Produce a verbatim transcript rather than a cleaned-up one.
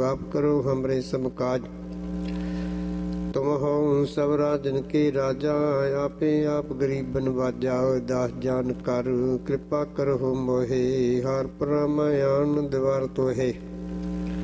आप करो हमरे सब काज। तुम हो सब राजन के राजा, आपे आप गरीब बनवाजा। दास जान कर कृपा करो मोहे, हार परमायान द्वार तोहे।